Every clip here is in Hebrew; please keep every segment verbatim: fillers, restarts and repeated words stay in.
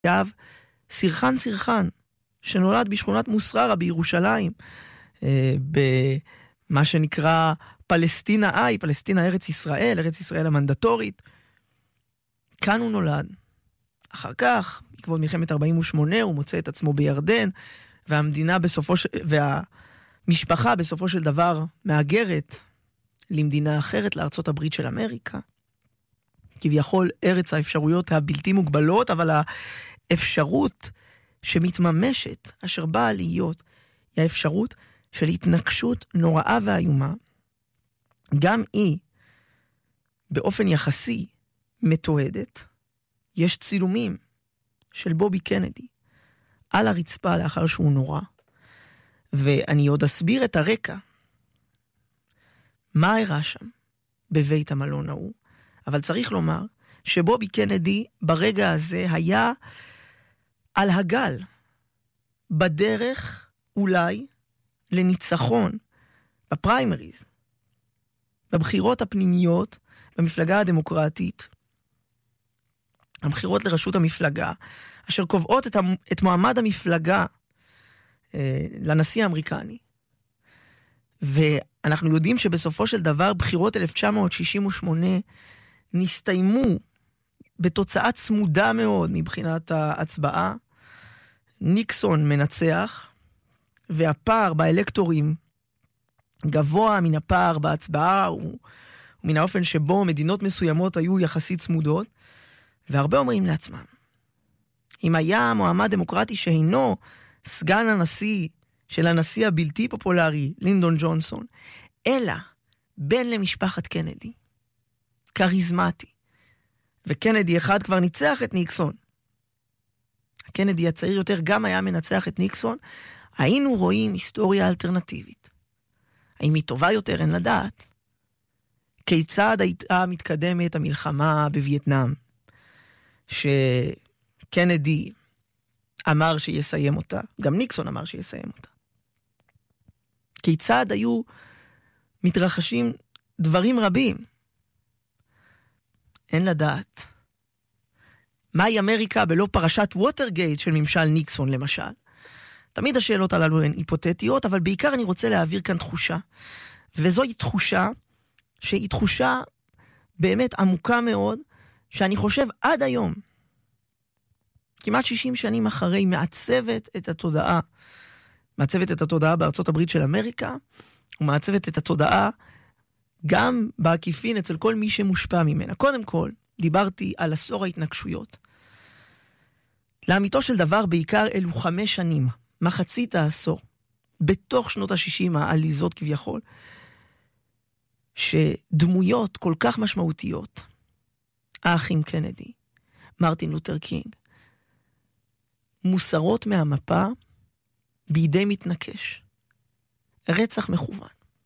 יאב סירחן סירחן, שנולד בשכונת מוסררה בירושלים, במה שנקרא פלסטינה איי, פלסטינה ארץ ישראל, ארץ ישראל המנדטורית. כאן הוא נולד. אחר כך, בעקבות מלחמת ארבעים ושמונה, הוא מוצא את עצמו בירדן, והמדינה בסופו של... והמשפחה בסופו של דבר מאגרת למדינה אחרת, לארצות הברית של אמריקה. כביכול ארץ האפשרויות הבלתי מוגבלות, אבל האפשרות שמתממשת, אשר באה להיות, היא האפשרות של התנגשות נוראה ואיומה, גם היא, באופן יחסי, מתועדת. יש צילומים של בובי קנדי על הרצפה לאחר שהוא נורא, ואני עוד אסביר את הרקע. מה הראה שם בבית המלון ההוא? אבל צריך לומר שבובי קנדי ברגע הזה היה על הגל, בדרך אולי לניצחון בפריימריז, בבחירות הפנימיות במפלגה הדמוקרטית, הבחירות לראשות המפלגה, אשר קובעות את, המ... את מועמד המפלגה אה, לנשיא האמריקני. ואנחנו יודעים שבסופו של דבר בחירות אלף תשע מאות שישים ושמונה נסתיימו בתוצאה צמודה מאוד מבחינת ההצבעה. ניקסון מנצח, והפער באלקטורים גבוה מן הפער בהצבעה, ומן האופן שבו מדינות מסוימות היו יחסית צמודות, והרבה אומרים לעצמם, אם היה מועמד דמוקרטי שהינו סגן הנשיא של הנשיא הבלתי פופולרי, לינדון ג'ונסון, אלא בן למשפחת קנדי, קריזמטי, וקנדי אחד כבר ניצח את ניקסון, הקנדי הצעיר יותר גם היה מנצח את ניקסון, היינו רואים היסטוריה אלטרנטיבית. האם היא טובה יותר? אין לדעת. כיצד הייתה מתקדמת המלחמה בווייטנאם, שקנדי אמר שיסיים אותה, גם ניקסון אמר שיסיים אותה. כיצד היו מתרחשים דברים רבים? אין לדעת. מהי אמריקה בלא פרשת ווטרגייט של ממשל ניקסון למשל? תמיד השאלות הללו הן היפותטיות, אבל בעיקר אני רוצה להעביר כאן תחושה. וזוהי תחושה שהיא תחושה באמת עמוקה מאוד, שאני חושב עד היום, כמעט שישים שנים אחרי, מעצבת את התודעה, מעצבת את התודעה בארצות הברית של אמריקה, ומעצבת את התודעה גם בעקיפין אצל כל מי שמושפע ממנה. קודם כל, דיברתי על עשור ההתנגשויות. לאמיתו של דבר, בעיקר אלו חמש שנים, מחצית העשור, בתוך שנות ה-שישים העליזות כביכול, שדמויות כל כך משמעותיות, האחים קנדי, מרטין לותר קינג, מוסרות מהמפה בידי מתנקש. רצח מכוון.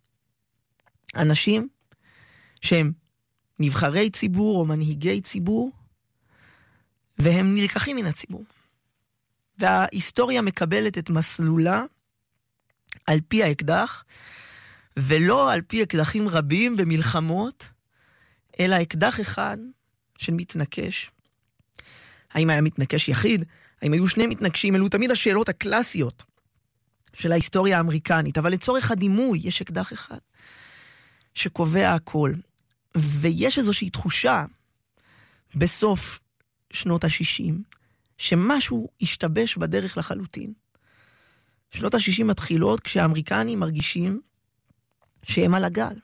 אנשים שהם נבחרי ציבור או מנהיגי ציבור, והם נלקחים מן הציבור. וההיסטוריה מקבלת את מסלולה על פי האקדח, ולא על פי אקדחים רבים במלחמות, אלא אקדח אחד של מתנקש. האם היה מתנקש יחיד? האם היו שני מתנקשים? אלו תמיד השאלות הקלאסיות של ההיסטוריה האמריקנית, אבל לצורך הדימוי יש אקדח אחד שקובע הכל. ויש איזושהי תחושה בסוף שנות ה-שישים, שמשהו השתבש בדרך לחלוטין. שנות ה-שישים מתחילות כשהאמריקנים מרגישים שהם על הגל.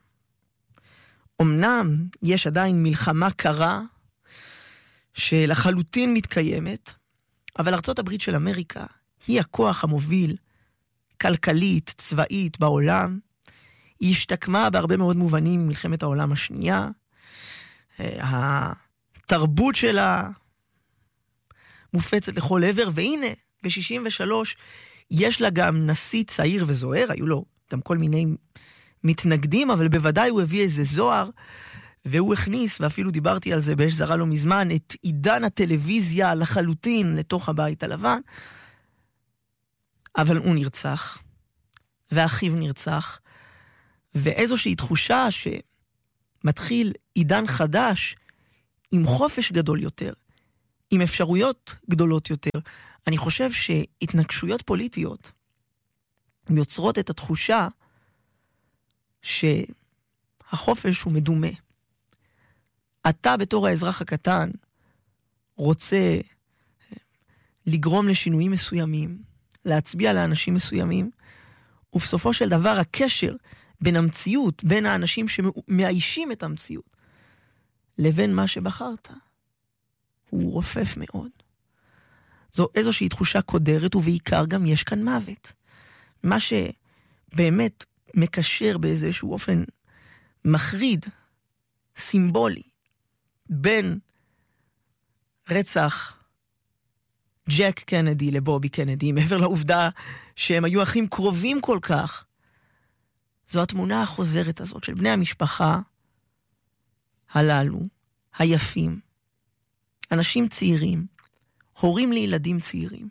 אמנם יש עדיין מלחמה קרה שלחלוטין מתקיימת, אבל ארצות הברית של אמריקה היא הכוח המוביל כלכלית, צבאית בעולם. היא השתקמה בהרבה מאוד מובנים ממלחמת העולם השנייה. התרבות שלה מופצת לכל עבר, והנה, ב-שישים ושלוש יש לה גם נשיא צעיר וזוהר, היו לו גם כל מיני מתנגדים, אבל בוודאי הוא הביא איזה זוהר, והוא הכניס, ואפילו דיברתי על זה באש זרה לא מזמן, את עידן הטלוויזיה לחלוטין לתוך הבית הלבן, אבל הוא נרצח, ואחיו נרצח, ואיזושהי תחושה שמתחיל עידן חדש, עם חופש גדול יותר, עם אפשרויות גדולות יותר. אני חושב שהתנגשויות פוליטיות יוצרות את התחושה שהחופש הוא מדומה. אתה בתור האזרח הקטן רוצה לגרום לשינויים מסוימים, להצביע לאנשים מסוימים, ובסופו של דבר הקשר בין המציאות, בין האנשים שמאיישים את המציאות, לבין מה שבחרת, הוא רופף מאוד. זו איזושהי תחושה קודרת, ובעיקר גם יש כאן מוות. מה שבאמת מקשר באיזשהו אופן מחריד, סימבולי, בין רצח ג'ק קנדי לבובי קנדי, מעבר לעובדה שהם היו אחים קרובים כל כך, זו התמונה החוזרת הזאת של בני המשפחה הללו, היפים, אנשים צעירים, הורים לילדים צעירים,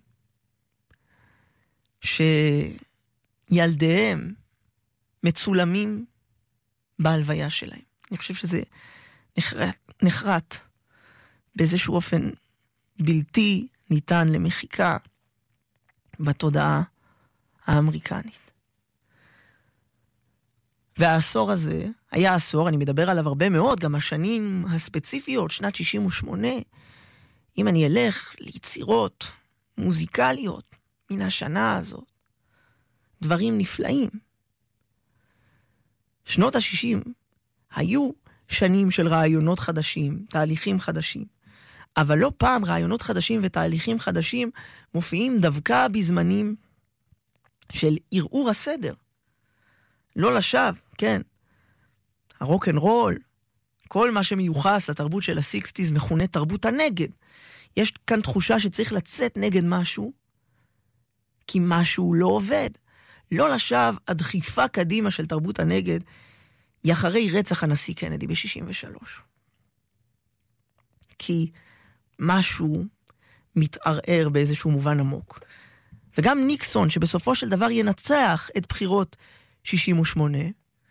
שילדיהם מצולמים בהלוויה שלהם. אני חושב שזה נחרט, נחרט באיזשהו אופן בלתי ניתן למחיקה בתודעה האמריקנית. והעשור הזה היה עשור, אני מדבר עליו הרבה מאוד, גם השנים הספציפיות, שנת שישים ושמונה, אם אני אלך ליצירות מוזיקליות מן השנה הזאת, דברים נפלאים. שנות ה-שישים היו שנים של רעיונות חדשים, תהליכים חדשים. אבל לא פעם רעיונות חדשים ותהליכים חדשים מופיעים דווקא בזמנים של ערעור הסדר. לא לשווא, כן. הרוק אנד רול, כל מה שמיוחס לתרבות של ה-שישים מכונה תרבות הנגד. יש כאן תחושה שצריך לצאת נגד משהו, כי משהו לא עובד. לא לשווא, הדחיפה קדימה של תרבות הנגד היא אחרי רצח הנשיא קנדי ב-שישים ושלוש. כי משהו מתערער באיזשהו מובן עמוק. וגם ניקסון, שבסופו של דבר ינצח את בחירות שישים ושמונה,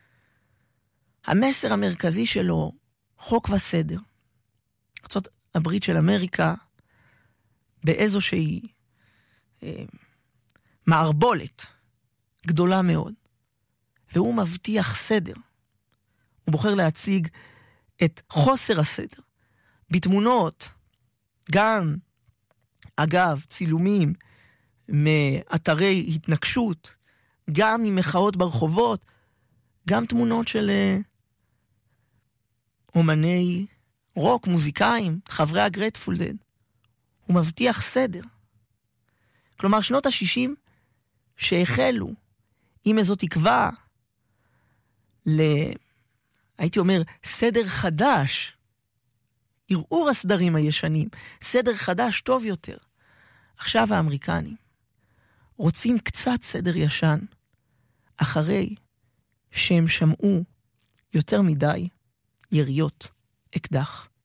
המסר המרכזי שלו, חוק וסדר. ארצות הברית של אמריקה, באיזושהי אה, מערבולת גדולה מאוד. והוא מבטיח סדר. הוא בוחר להציג את חוסר הסדר. בתמונות, גם, אגב, צילומים מאתרי התנגשות, גם ממחאות ברחובות, גם תמונות של uh, אומני רוק, מוזיקאים, חברי הגרייטפול דד. הוא מבטיח סדר. כלומר, שנות ה-שישים שהחלו עם איזו תקווה ל... הייתי אומר, סדר חדש, ערעור הסדרים הישנים, סדר חדש טוב יותר. עכשיו האמריקנים רוצים קצת סדר ישן, אחרי שהם שמעו יותר מדי יריות אקדח.